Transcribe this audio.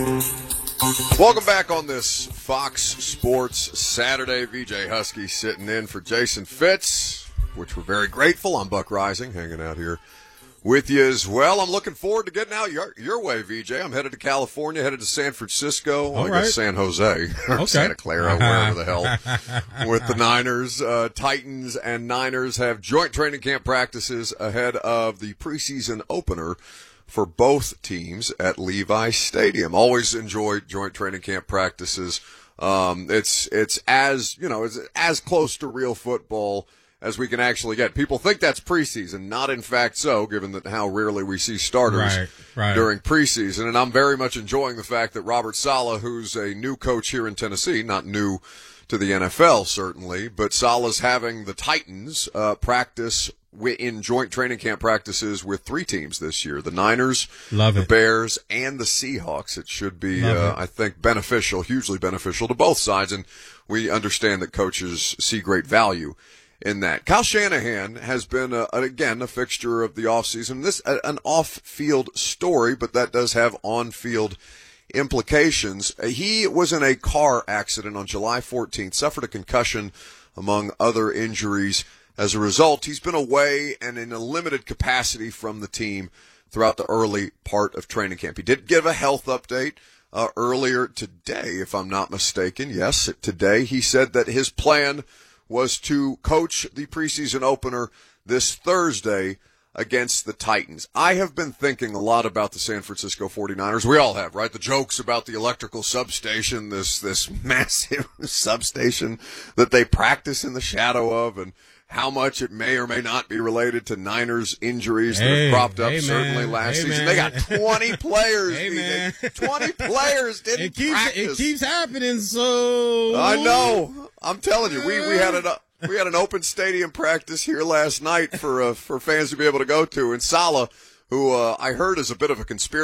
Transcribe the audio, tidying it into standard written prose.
Welcome back on this Fox Sports Saturday. VJ Husky sitting in for Jason Fitz, which we're very grateful. I'm Buck Rising, hanging out here with you as well. I'm looking forward to getting out your way, VJ. I'm headed to California, headed to San Francisco, I guess San Jose, Santa Clara, wherever the hell, with the Niners. Titans and Niners have joint training camp practices ahead of the preseason opener for both teams at Levi Stadium. Always enjoy joint training camp practices. It's as, it's as close to real football as we can actually get. People think that's preseason, not in fact so, given that how rarely we see starters during preseason. And I'm very much enjoying the fact that Robert Saleh, who's a new coach here in Tennessee, not new to the NFL certainly, but Saleh's having the Titans practice in joint training camp practices with three teams this year: the Niners, the Bears, and the Seahawks. It should be, I think, beneficial, hugely beneficial to both sides, and we understand that coaches see great value in that. Kyle Shanahan has been, again, a fixture of the offseason. This an off-field story, but that does have on-field implications. He was in a car accident on July 14th, suffered a concussion, among other injuries. As a result, he's been away and in a limited capacity from the team throughout the early part of training camp. He did give a health update earlier today, if I'm not mistaken. Yes, today. He said that his plan was to coach the preseason opener this Thursday against the Titans. I have been thinking a lot about the San Francisco 49ers. We all have, right? The jokes about the electrical substation, this massive substation that they practice in the shadow of, and how much it may or may not be related to Niners injuries that have cropped up certainly last season. They got 20 players. 20 players didn't practice. It keeps happening, so. I know. I'm telling you, we had an open stadium practice here last night for fans to be able to go to. And Saleh, who I heard is a bit of a conspiracy